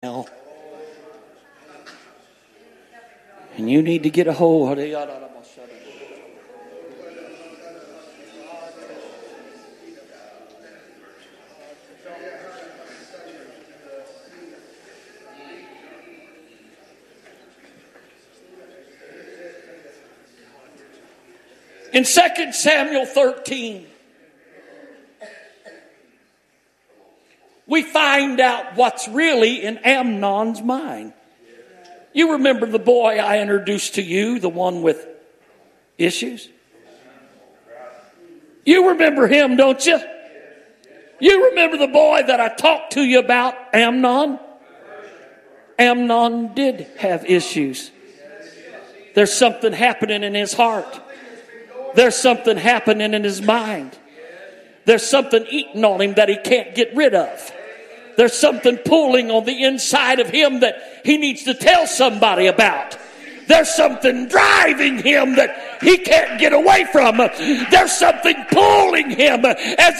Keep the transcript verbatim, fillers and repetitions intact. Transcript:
now. And you need to get a hold of it. In Second Samuel thirteen, we find out what's really in Amnon's mind. You remember the boy I introduced to you, the one with issues? You remember him, don't you? You remember the boy that I talked to you about, Amnon? Amnon did have issues. There's something happening in his heart. There's something happening in his mind. There's something eating on him that he can't get rid of. There's something pulling on the inside of him that he needs to tell somebody about. There's something driving him that he can't get away from. There's something pulling him as